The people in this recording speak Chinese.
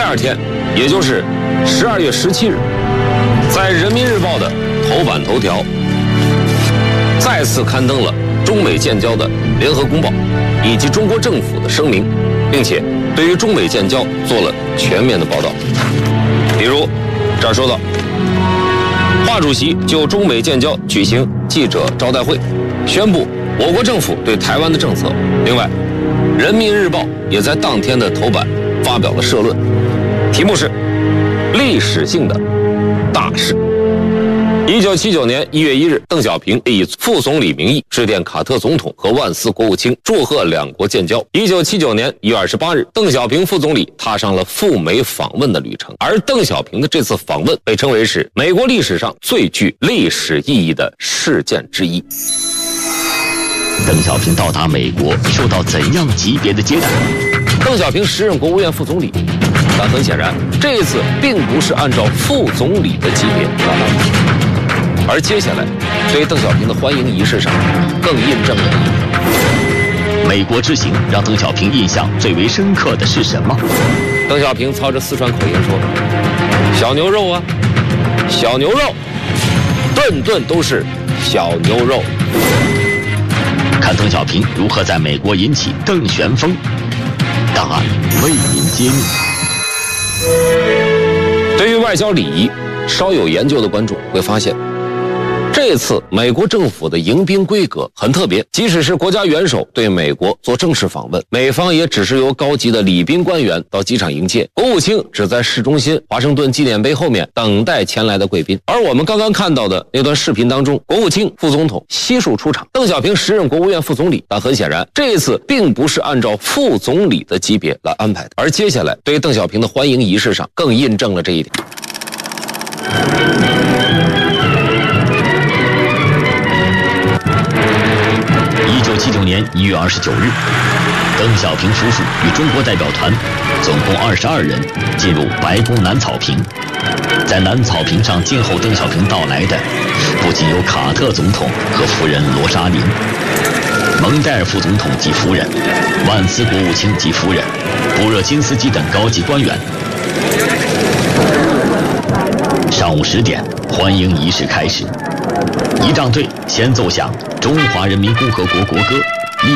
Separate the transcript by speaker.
Speaker 1: 二天，也就是12月17日，在《人民日报》的头版头条再次刊登了中美建交的联合公报以及中国政府的声明，并且对于中美建交做了全面的报道。比如这儿说到，华主席就中美建交举行记者招待会，宣布我国政府对台湾的政策。另外，《人民日报》也在当天的头版发表了社论，题目是历史性的大事。1979年1月1日，邓小平以副总理名义致电卡特总统和万斯国务卿，祝贺两国建交。1979年1月28日，邓小平副总理踏上了赴美访问的旅程，而邓小平的这次访问被称为是美国历史上最具历史意义的事件之一。
Speaker 2: 邓小平到达美国受到怎样级别的接待？
Speaker 1: 邓小平时任国务院副总理，但很显然，这一次并不是按照副总理的级别来安排。而接下来，对邓小平的欢迎仪式上，更印证了
Speaker 2: 美国之行让邓小平印象最为深刻的是什么？
Speaker 1: 邓小平操着四川口音说：“小牛肉啊，小牛肉，顿顿都是小牛肉。”
Speaker 2: 看邓小平如何在美国引起邓旋风，答案为您揭秘。
Speaker 1: 对于外交礼仪稍有研究的观众会发现，这次美国政府的迎宾规格很特别，即使是国家元首对美国做正式访问，美方也只是由高级的礼宾官员到机场迎接，国务卿只在市中心华盛顿纪念碑后面等待前来的贵宾。而我们刚刚看到的那段视频当中，国务卿、副总统悉数出场，邓小平时任国务院副总理，但很显然这一次并不是按照副总理的级别来安排的。而接下来对邓小平的欢迎仪式上更印证了这一点。
Speaker 2: 1979年1月29日，邓小平夫妇与中国代表团总共22人进入白宫南草坪。在南草坪上静候邓小平到来的，不仅有卡特总统和夫人罗莎琳、蒙代尔副总统及夫人、万斯国务卿及夫人、布热津斯基等高级官员。上午10点，欢迎仪式开始。仪仗队先奏响中华人民共和国国歌，